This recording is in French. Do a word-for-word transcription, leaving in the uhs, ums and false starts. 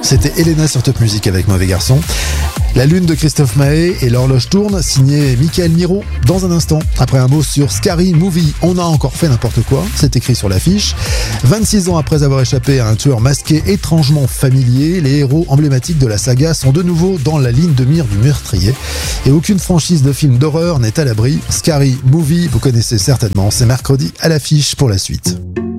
C'était Elena sur Top Music avec Mauvais Garçon. La Lune de Christophe Maé et L'Horloge tourne, signé Michael Miro. Dans un instant, après un mot sur Scary Movie, on a encore fait n'importe quoi, c'est écrit sur l'affiche. vingt-six ans après avoir échappé à un tueur masqué étrangement familier, les héros emblématiques de la saga sont de nouveau dans la ligne de mire du meurtrier. Et aucune franchise de film d'horreur n'est à l'abri. Scary Movie, vous connaissez certainement, c'est mercredi à l'affiche pour la suite.